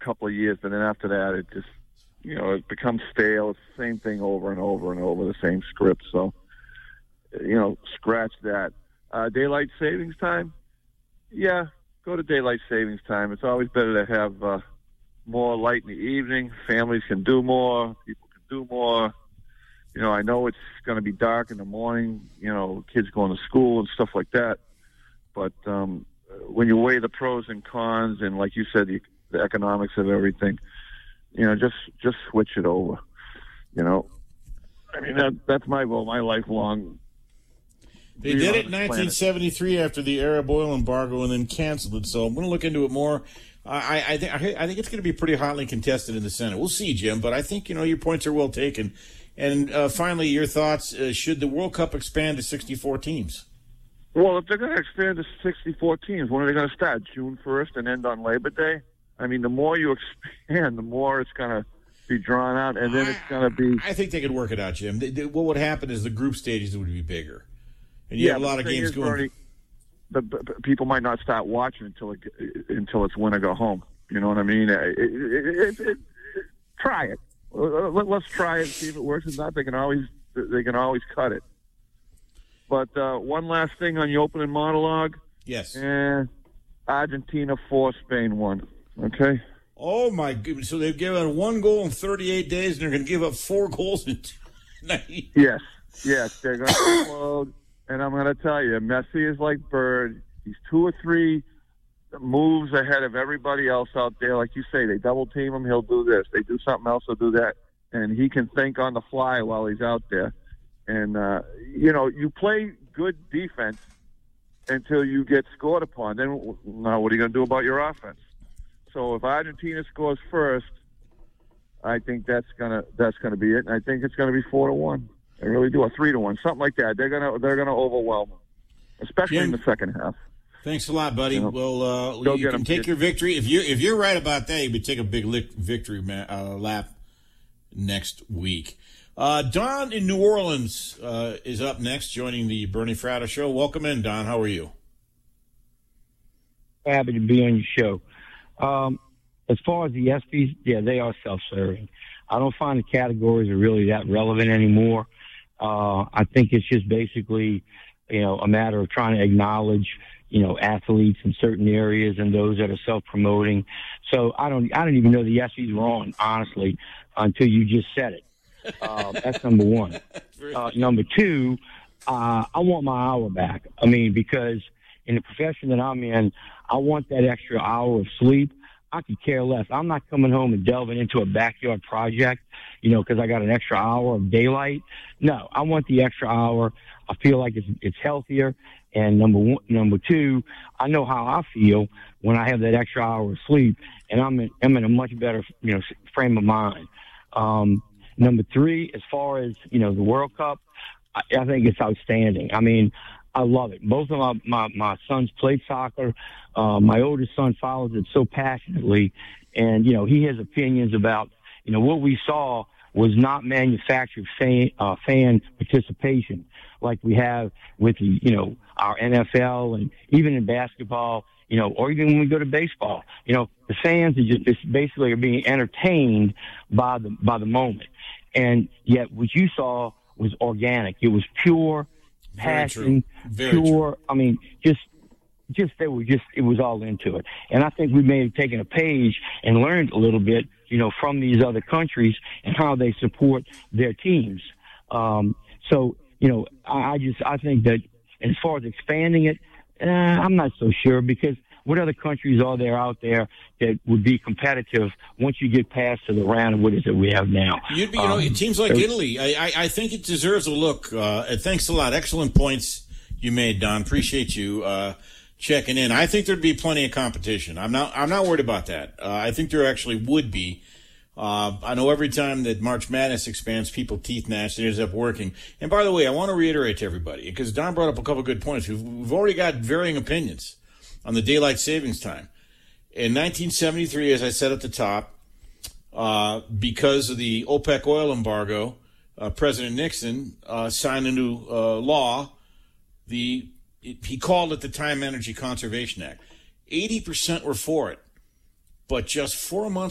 couple of years, but then after that, it just, it becomes stale. It's the same thing over and over and over, the same script. So, scratch that. Daylight savings time? Yeah, go to daylight savings time. It's always better to have more light in the evening. Families can do more. People can do more. I know it's going to be dark in the morning, kids going to school and stuff like that. But when you weigh the pros and cons and, like you said, the economics of everything, just switch it over. That's my goal, my lifelong. They did it in 1973 after the Arab oil embargo and then canceled it. So I'm going to look into it more. I think it's going to be pretty hotly contested in the Senate. We'll see, Jim, but I think, your points are well taken. And finally, your thoughts, should the World Cup expand to 64 teams? Well, if they're going to expand to 64 teams, when are they going to start? June 1st and end on Labor Day? I mean, the more you expand, the more it's going to be drawn out, and then it's going to be... I think they could work it out, Jim. What would happen is the group stages would be bigger. And you have a lot of games going... Bernie, but people might not start watching until it's win or go home. You know what I mean? Try it. Let's try it and see if it works. If not, they can always cut it. But one last thing on your opening monologue. Yes. Argentina 4, Spain 1. Okay. Oh my goodness! So they've given 1 goal in 38 days, and they're going to give up 4 goals in 2 nights. Yes, they're going to explode. And I'm going to tell you, Messi is like Bird. He's 2 or 3 moves ahead of everybody else out there. Like you say, they double team him, he'll do this. They do something else, he'll do that. And he can think on the fly while he's out there. And, you play good defense until you get scored upon. Then, now what are you going to do about your offense? So if Argentina scores first, I think that's gonna be it. And I think it's going to be 4-1. I really do, or 3-1, something like that. They're gonna overwhelm them, especially in the second half. Thanks a lot, buddy. Well, you can take your victory. If you're right about that, you would take a big victory lap next week. Don in New Orleans is up next, joining the Bernie Fratto Show. Welcome in, Don. How are you? Happy to be on your show. As far as the ESPYs, yeah, they are self-serving. I don't find the categories are really that relevant anymore. I think it's just basically, a matter of trying to acknowledge, athletes in certain areas and those that are self-promoting. So I don't even know the ESPYs were on, honestly, until you just said it. That's number one. Number two, I want my hour back. I mean, because in the profession that I'm in, I want that extra hour of sleep. I could care less. I'm not coming home and delving into a backyard project, because I got an extra hour of daylight. No, I want the extra hour. I feel like it's healthier. And number two, I know how I feel when I have that extra hour of sleep, and I'm in a much better, frame of mind. Number three, as far as, the World Cup, I think it's outstanding. I mean, I love it. Both of my sons played soccer. My oldest son follows it so passionately, and he has opinions about what we saw was not manufactured fan participation like we have with our NFL and even in basketball, or even when we go to baseball. The fans are just basically are being entertained by the moment, and yet what you saw was organic. It was pure passion, pure. I mean, it was all into it. And I think we may have taken a page and learned a little bit, from these other countries and how they support their teams. I think that as far as expanding it, I'm not so sure, because what other countries are there out there that would be competitive once you get past to the round of what is it we have now? Teams like Italy, I think it deserves a look. Thanks a lot. Excellent points you made, Don. Appreciate you checking in. I think there'd be plenty of competition. I'm not worried about that. I think there actually would be. I know every time that March Madness expands, people teeth gnash. It ends up working. And by the way, I want to reiterate to everybody, because Don brought up a couple of good points. We've already got varying opinions on the daylight savings time. In 1973, as I said at the top, because of the OPEC oil embargo, President Nixon signed into law he called it the Time Energy Conservation Act. 80% were for it, but just 4 months